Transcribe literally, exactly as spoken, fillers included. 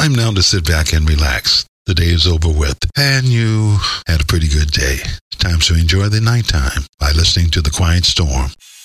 time now to sit back and relax. The day is over with, and you had a pretty good day. It's time to enjoy the nighttime by listening to The Quiet Storm.